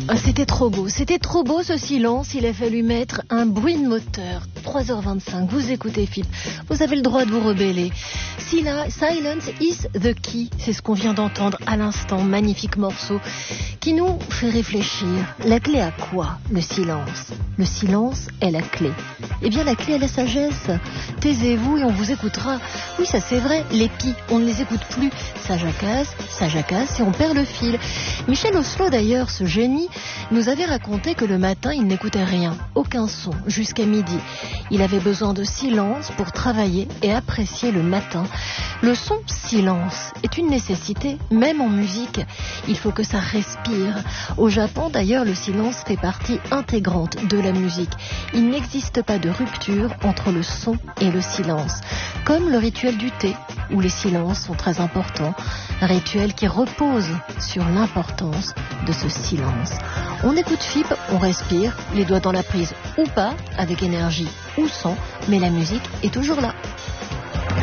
Ah, c'était trop beau ce silence, il a fallu mettre un bruit de moteur. 3h25, vous écoutez Philippe, vous avez le droit de vous rebeller. Silence is the key, c'est ce qu'on vient d'entendre à l'instant, magnifique morceau, qui nous fait réfléchir. La clé à quoi? Le silence. Le silence est la clé. Eh bien la clé à la sagesse. Taisez-vous et on vous écoutera. Oui, ça c'est vrai, les pis, on ne les écoute plus. Ça jacasse et on perd le fil. Michel Oslo d'ailleurs, ce génie, nous avait raconté que le matin il n'écoutait rien, aucun son, jusqu'à midi. Il avait besoin de silence pour travailler et apprécier le matin. Le son silence est une nécessité, même en musique. Il faut que ça respire. Au Japon d'ailleurs, le silence fait partie intégrante de la musique. Il n'existe pas de rupture entre le son et le silence. Comme le rituel du thé, où les silences sont très importants. Un rituel qui repose sur l'importance de ce silence. On écoute Philippe, on respire, les doigts dans la prise ou pas, avec énergie ou sans, mais la musique est toujours là.